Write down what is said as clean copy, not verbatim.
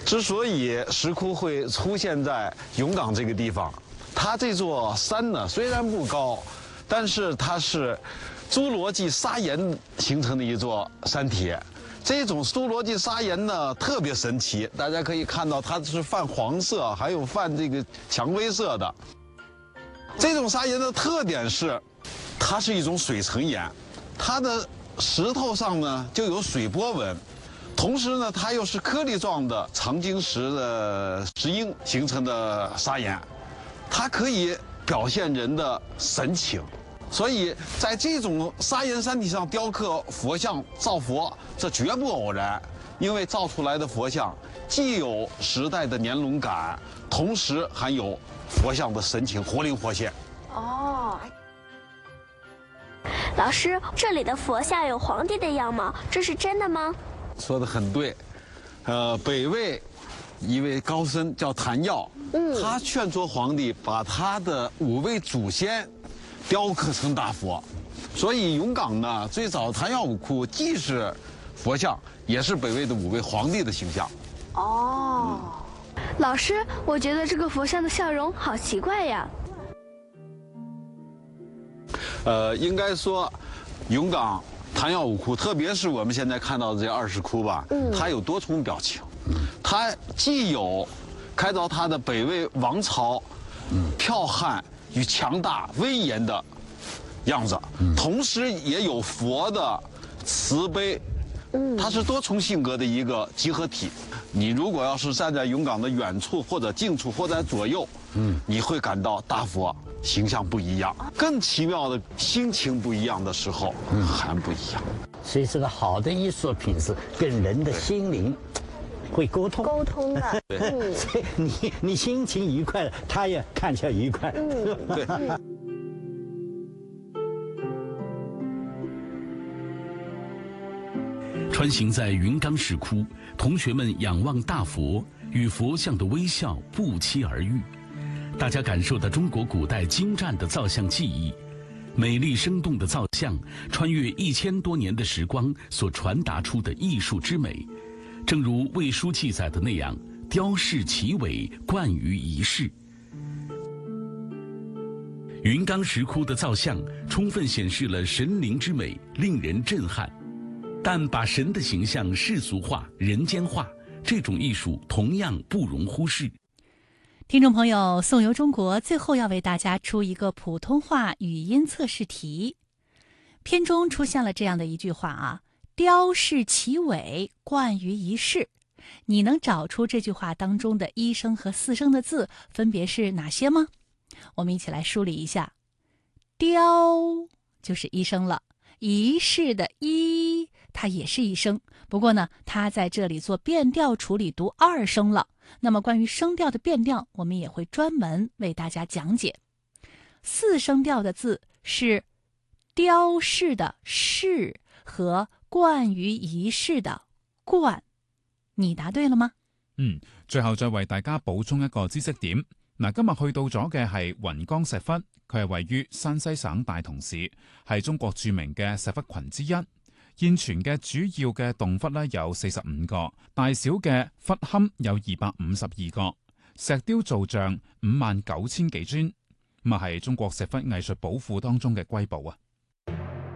之所以石窟会出现在永港这个地方，它这座山呢虽然不高，但是它是侏罗纪砂岩形成的一座山体。这种侏罗纪砂岩呢特别神奇，大家可以看到它是泛黄色，还有泛这个蔷薇色的。这种砂岩的特点是，它是一种水层岩，它的石头上呢就有水波纹。同时呢，它又是颗粒状的长晶石的石英形成的砂岩，它可以表现人的神情，所以在这种砂岩山体上雕刻佛像、造佛，这绝不偶然。因为造出来的佛像既有时代的年轮感，同时还有佛像的神情活灵活现。 哦，老师，这里的佛像有皇帝的样貌，这是真的吗？ 说得很对，北魏一位高僧叫谭耀，他劝说皇帝把他的5位祖先雕刻成大佛，所以永港呢最早谭耀武窟既是佛像，也是北魏的5位皇帝的形象。 哦，老师，我觉得这个佛像的笑容好奇怪呀。 应该说，永港谭耀武窟，特别是我们现在看到的这20窟吧，它有多重表情。它既有开凿它的北魏王朝剽悍与强大威严的样子，同时也有佛的慈悲，它是多重性格的一个集合体。你如果要是站在永港的远处或者近处或者左右，你会感到大佛形象不一样。更奇妙的，心情不一样的时候，还不一样。 所以这个好的艺术品是跟人的心灵会沟通的。 所以你心情愉快了，他也看起来愉快。 对。 穿行在云冈石窟，同学们仰望大佛，与佛像的微笑不期而遇。大家感受到中国古代精湛的造像技艺，美丽生动的造像穿越1000多年的时光所传达出的艺术之美，正如魏书记载的那样，雕饰奇伟，贯于一世。云冈石窟的造像充分显示了神灵之美，令人震撼。但把神的形象世俗化、人间化，这种艺术同样不容忽视。 听众朋友，颂游中国最后要为大家出一个普通话语音测试题。片中出现了这样的一句话啊，雕饰奇伟，贯于一世。你能找出这句话当中的1声和4声的字分别是哪些吗？我们一起来梳理一下。雕就是1声了，一世的一它也是1声，不过呢，它在这里做变调处理读2声了。那么关于声调的变调，我们也会专门为大家讲解。4声调的字是雕饰的饰和贯于一世的贯。你答對了嗎？ 最後再為大家補充一個知識點。今日去到咗嘅係雲岡石窟，佢係位於山西省大同市，係中國著名嘅石窟群之一。現存嘅主要嘅洞窟呢有45個，大小嘅窟龕有252個，石雕造像59000幾尊，係中國石窟藝術寶庫當中嘅瑰寶啊！